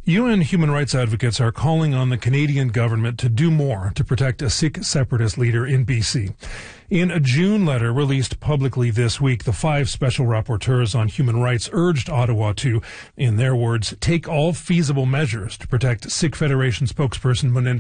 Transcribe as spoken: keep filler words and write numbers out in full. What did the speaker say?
U N human rights advocates are calling on the Canadian government to do more to protect a Sikh separatist leader in B C. In a June letter released publicly this week, the five special rapporteurs on human rights urged Ottawa to, in their words, take all feasible measures to protect Sikh Federation spokesperson Muninder